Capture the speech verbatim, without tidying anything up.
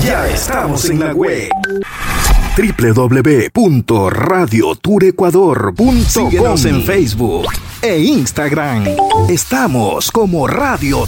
Ya estamos en la web. doble u doble u doble u punto radio tour ecuador punto com. Síguenos en Facebook e Instagram. Estamos como Radio